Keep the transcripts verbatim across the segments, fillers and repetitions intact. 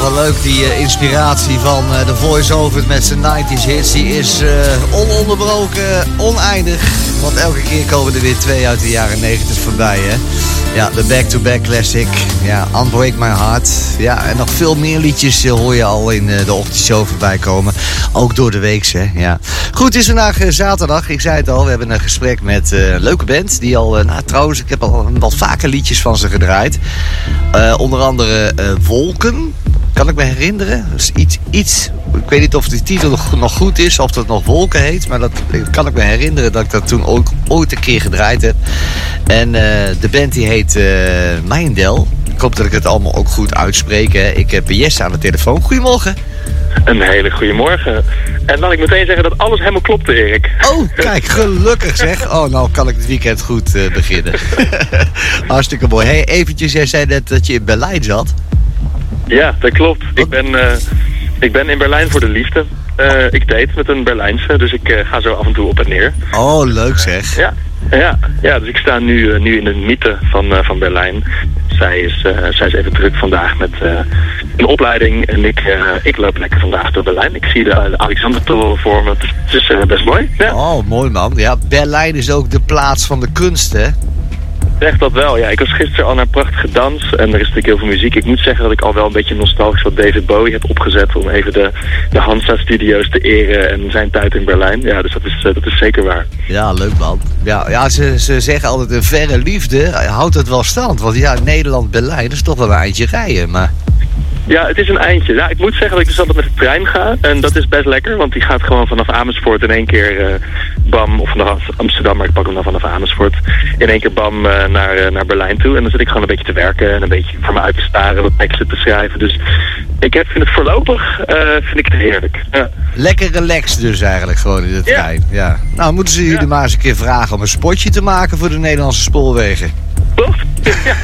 wel leuk, die uh, inspiratie van uh, de voice-over met zijn nineties hits. Die is uh, ononderbroken, oneindig. Want elke keer komen er weer twee uit de jaren negentig voorbij, hè. Ja, de back-to-back classic. Ja, Unbreak My Heart. Ja, en nog veel meer liedjes uh, hoor je al in uh, de ochtendshow voorbij komen. Ook door de week, hè. Ja. Goed, het is vandaag uh, zaterdag. Ik zei het al, we hebben een gesprek met uh, een leuke band. Die al, uh, nou trouwens, ik heb al wat vaker liedjes van ze gedraaid. Uh, onder andere uh, Wolken. Kan ik me herinneren. Dus iets, iets, ik weet niet of de titel nog, nog goed is, of dat nog Wolken heet. Maar dat kan ik me herinneren dat ik dat toen ook ooit een keer gedraaid heb. En uh, de band die heet uh, Mijndel. Ik hoop dat ik het allemaal ook goed uitspreek. Hè. Ik heb Jesse aan de telefoon. Goedemorgen. Een hele goede morgen. En laat ik meteen zeggen dat alles helemaal klopte, Erik. Oh, kijk, gelukkig zeg. Oh, nou kan ik het weekend goed uh, beginnen. Hartstikke mooi. Hey, eventjes, jij zei net dat je in Berlijn zat. Ja, dat klopt. Ik ben, uh, ik ben in Berlijn voor de liefde. Uh, ik date met een Berlijnse, dus ik uh, ga zo af en toe op en neer. Oh, leuk zeg. Ja, ja, ja dus ik sta nu, uh, nu in de mythe van, uh, van Berlijn. Zij is, uh, zij is even druk vandaag met uh, een opleiding en ik, uh, ik loop lekker vandaag door Berlijn. Ik zie de, de Alexandertoren voor me. Het is uh, best mooi. Ja. Oh, mooi man. Ja, Berlijn is ook de plaats van de kunst, hè? Echt dat wel, ja. Ik was gisteren al naar prachtige dans en er is natuurlijk heel veel muziek. Ik moet zeggen dat ik al wel een beetje nostalgisch wat David Bowie heb opgezet om even de, de Hansa-studio's te eren en zijn tijd in Berlijn. Ja, dus dat is, dat is zeker waar. Ja, leuk man. Ja, ja ze, ze zeggen altijd een verre liefde houdt het wel stand. Want ja, Nederland-Berlijn is toch wel een eindje rijden, maar... Ja, het is een eindje. Ja, ik moet zeggen dat ik dus altijd met de trein ga. En dat is best lekker, want die gaat gewoon vanaf Amersfoort in één keer uh, bam, of vanaf Amsterdam, maar ik pak hem dan vanaf Amersfoort. In één keer bam uh, naar, uh, naar Berlijn toe. En dan zit ik gewoon een beetje te werken en een beetje voor me uit te staren, wat teksten te schrijven. Dus ik heb, vind het voorlopig uh, vind ik het heerlijk. Ja. Lekker relaxed dus eigenlijk gewoon in de trein. Ja. Ja. Nou, moeten ze jullie ja. maar eens een keer vragen om een spotje te maken voor de Nederlandse spoorwegen. Toch? Ja.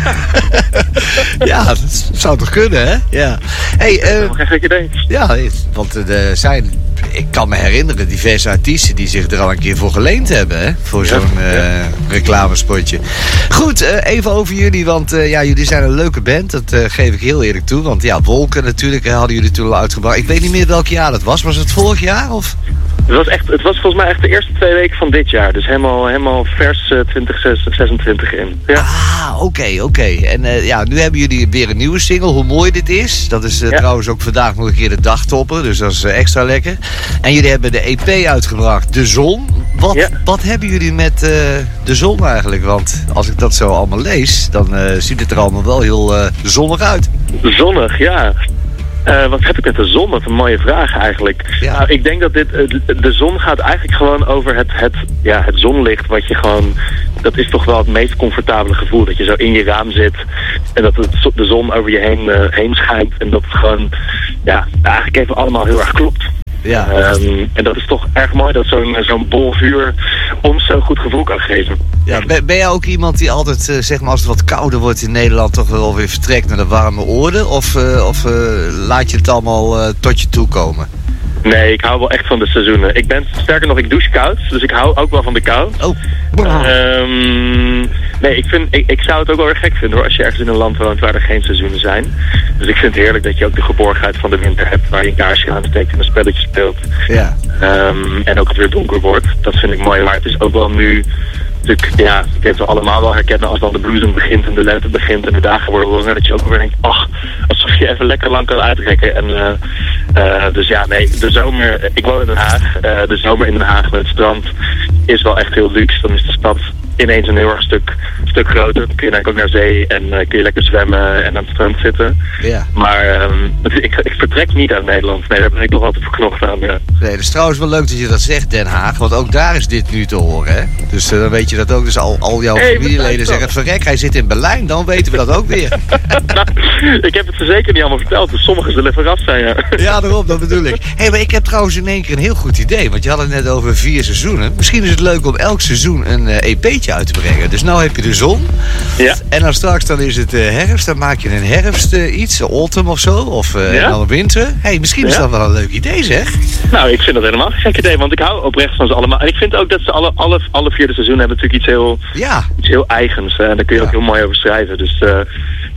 Ja, dat zou toch kunnen, hè? Ja. Hey, uh, geen gek idee. Ja, want er zijn, ik kan me herinneren, diverse artiesten die zich er al een keer voor geleend hebben, hè? Voor ja, zo'n uh, ja. reclamespotje. Goed, uh, even over jullie, want uh, ja, jullie zijn een leuke band. Dat uh, geef ik heel eerlijk toe. Want ja, Wolken natuurlijk uh, hadden jullie toen al uitgebracht. Ik weet niet meer welk jaar dat was. Was het vorig jaar, of... Het was, echt, het was volgens mij echt de eerste twee weken van dit jaar. Dus helemaal, helemaal vers uh, twintig zesentwintig in. Ja. Ah, oké, okay, oké. Okay. En uh, ja, nu hebben jullie weer een nieuwe single. Hoe mooi dit is. Dat is uh, ja. trouwens ook vandaag nog een keer de dagtopper. Dus dat is uh, extra lekker. En jullie hebben de E P uitgebracht, De Zon. Wat, ja. wat hebben jullie met uh, De Zon eigenlijk? Want als ik dat zo allemaal lees, dan uh, ziet het er allemaal wel heel uh, zonnig uit. Zonnig, ja. Uh, wat heb ik met de zon? Wat een mooie vraag eigenlijk. Ja. Nou, ik denk dat dit, uh, de zon gaat eigenlijk gewoon over het, het, ja, het zonlicht wat je gewoon... Dat is toch wel het meest comfortabele gevoel. Dat je zo in je raam zit en dat het, de zon over je heen, uh, heen schijnt. En dat het gewoon, ja, eigenlijk even allemaal heel erg klopt. Ja. Um, en dat is toch erg mooi dat zo'n zo'n bol vuur ons zo'n goed gevoel kan geven. Ja, ben, ben jij ook iemand die altijd, uh, zeg maar als het wat kouder wordt in Nederland, toch wel weer vertrekt naar de warme oorden? Of, uh, of uh, laat je het allemaal uh, tot je toe komen? Nee, ik hou wel echt van de seizoenen. Ik ben, sterker nog, ik douche koud, dus ik hou ook wel van de kou. Oh. Um, nee, ik, vind, ik, ik zou het ook wel weer gek vinden hoor, als je ergens in een land woont waar er geen seizoenen zijn. Dus ik vind het heerlijk dat je ook de geborgenheid van de winter hebt, waar je een kaarsje aansteekt en een spelletje speelt. Ja. Um, en ook het weer donker wordt. Dat vind ik mooi, maar het is ook wel nu... natuurlijk, ja, ik denk dat we allemaal wel herkennen als dan de bloesem begint en de lente begint en de dagen worden langer, dat je ook weer denkt, ach, alsof je even lekker lang kan uitrekken. En, uh, uh, dus ja, nee, de zomer, ik woon in Den Haag, uh, de zomer in Den Haag met het strand is wel echt heel luxe. Dan is de stad ineens een heel erg stuk, stuk groter. Dan kun je eigenlijk ook naar zee en uh, kun je lekker zwemmen en aan het strand zitten. Ja. Maar um, ik, ik vertrek niet uit Nederland. Nee, daar ben ik nog altijd verknocht aan. Ja. Nee, dat is trouwens wel leuk dat je dat zegt, Den Haag. Want ook daar is dit nu te horen, hè? Dus uh, dan weet je dat ook. Dus al, al jouw hey, familieleden zeggen, verrek, hij zit in Berlijn. Dan weten we dat ook weer. Nou, ik heb het ze zeker niet allemaal verteld. Dus sommigen zullen even af zijn, ja. Ja, daarom, dat bedoel ik. Hé, hey, maar ik heb trouwens in één keer een heel goed idee. Want je had het net over vier seizoenen. Misschien is het leuk om elk seizoen een uh, E P'tje uit te brengen. Dus nou heb je de zon. Ja. En dan straks dan is het uh, herfst. Dan maak je een herfst uh, iets, autumn of zo. Of uh, ja. en dan winter. Hé, hey, misschien is ja. dat wel een leuk idee, zeg. Nou, ik vind dat helemaal geen gek idee. Want ik hou oprecht van ze allemaal. En ik vind ook dat ze alle, alle, alle vierde seizoenen hebben natuurlijk iets heel, ja. iets heel eigens. En uh, daar kun je ja. ook heel mooi over schrijven. Dus uh,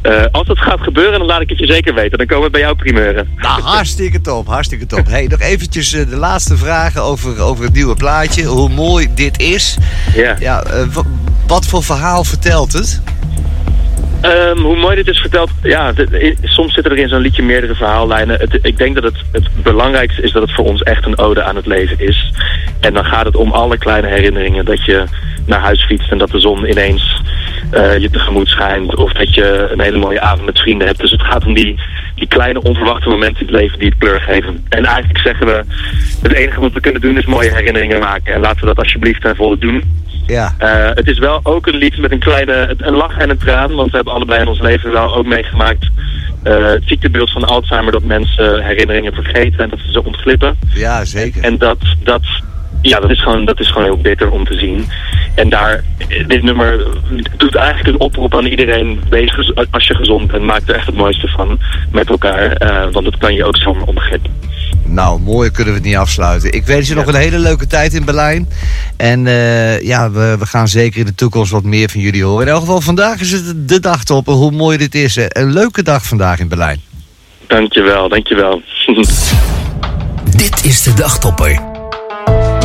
Uh, als dat gaat gebeuren, dan laat ik het je zeker weten. Dan komen we bij jou primeuren. Nou, hartstikke top, hartstikke top. Hey, nog eventjes uh, de laatste vragen over, over het nieuwe plaatje. Hoe mooi dit is. Yeah. Ja, uh, w- wat voor verhaal vertelt het? Um, hoe mooi dit is verteld, ja, dit, soms zitten er in zo'n liedje meerdere verhaallijnen. Het, ik denk dat het, het belangrijkste is dat het voor ons echt een ode aan het leven is. En dan gaat het om alle kleine herinneringen. Dat je naar huis fietst en dat de zon ineens uh, je tegemoet schijnt. Of dat je een hele mooie avond met vrienden hebt. Dus het gaat om die, die kleine onverwachte momenten in het leven die het kleur geven. En eigenlijk zeggen we, het enige wat we kunnen doen is mooie herinneringen maken. En laten we dat alsjeblieft ten volle doen. Ja. Uh, het is wel ook een lied met een kleine een lach en een traan, want we hebben allebei in ons leven wel ook meegemaakt uh, het ziektebeeld van Alzheimer, dat mensen herinneringen vergeten en dat ze ze ontglippen. Ja, zeker. En dat, dat, ja, dat, is gewoon, dat is gewoon heel bitter om te zien. En daar, dit nummer doet eigenlijk een oproep aan iedereen, wees gez- als je gezond bent, maak er echt het mooiste van met elkaar, uh, want het kan je ook zomaar ontglippen. Nou, mooier kunnen we het niet afsluiten. Ik wens je ja. nog een hele leuke tijd in Berlijn. En uh, ja, we, we gaan zeker in de toekomst wat meer van jullie horen. In elk geval, vandaag is het de dagtopper. Hoe mooi dit is. Hè? Een leuke dag vandaag in Berlijn. Dankjewel, dankjewel. Dit is de dagtopper.